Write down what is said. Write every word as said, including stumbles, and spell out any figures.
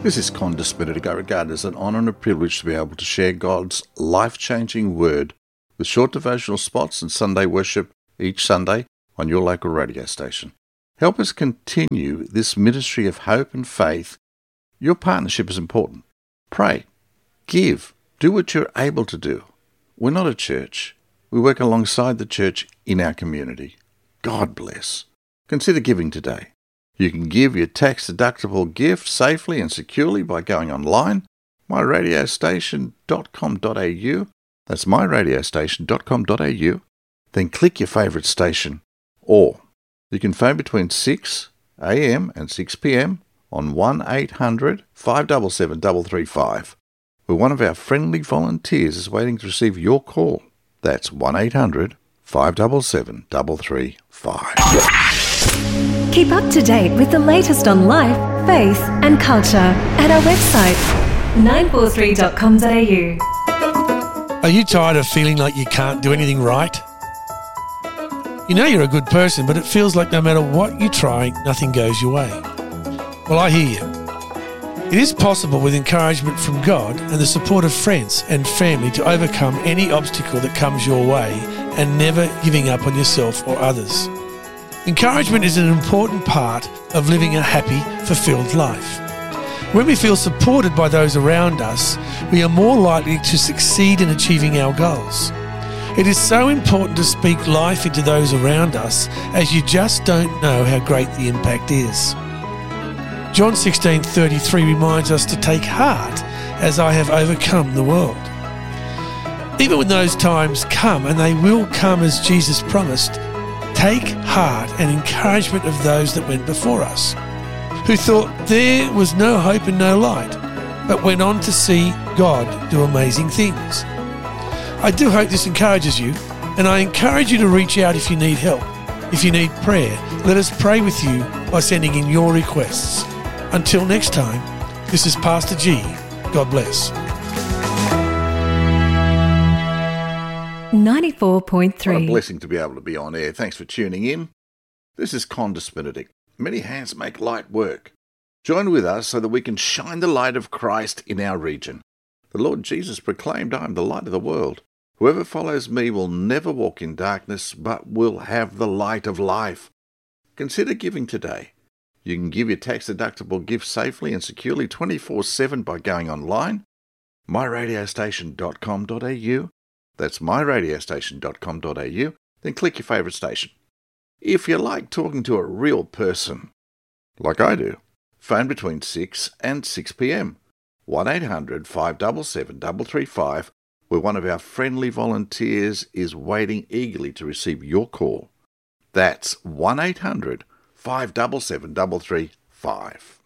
This is Conda Benedict. I regard it as an honour and a privilege to be able to share God's life-changing word with short devotional spots and Sunday worship each Sunday on your local radio station. Help us continue this ministry of hope and faith. Your partnership is important. Pray, give, do what you're able to do. We're not a church. We work alongside the church in our community. God bless. Consider giving today. You can give your tax-deductible gift safely and securely by going online, my radio station dot com dot a u. That's my radio station dot com dot a u. Then click your favourite station. Or you can phone between six a.m. and six p.m. on one eight hundred five seven seven three three five, where one of our friendly volunteers is waiting to receive your call. That's one eight hundred five seven seven three three five. Keep up to date with the latest on life, faith and culture at our website, nine four three dot com dot a u. Are you tired of feeling like you can't do anything right? You know you're a good person, but it feels like no matter what you try, nothing goes your way. Well, I hear you. It is possible with encouragement from God and the support of friends and family to overcome any obstacle that comes your way and never giving up on yourself or others. Encouragement is an important part of living a happy, fulfilled life. When we feel supported by those around us, we are more likely to succeed in achieving our goals. It is so important to speak life into those around us, as you just don't know how great the impact is. John sixteen thirty-three reminds us to take heart as I have overcome the world. Even when those times come, and they will come as Jesus promised, take heart and encouragement of those that went before us, who thought there was no hope and no light, but went on to see God do amazing things. I do hope this encourages you, and I encourage you to reach out if you need help. If you need prayer, let us pray with you by sending in your requests. Until next time, this is Pastor G. God bless. ninety-four point three. What a blessing to be able to be on air. Thanks for tuning in. This is Conda Benedict. Many hands make light work. Join with us so that we can shine the light of Christ in our region. The Lord Jesus proclaimed, I am the light of the world. Whoever follows me will never walk in darkness, but will have the light of life. Consider giving today. You can give your tax-deductible gift safely and securely twenty-four seven by going online, my radio station dot com dot a u. That's my radio station dot com dot a u. Then click your favourite station. If you like talking to a real person, like I do, phone between six and six p.m. one eight hundred five seven seven three three five, where one of our friendly volunteers is waiting eagerly to receive your call. That's one eight hundred five seven seven three three five.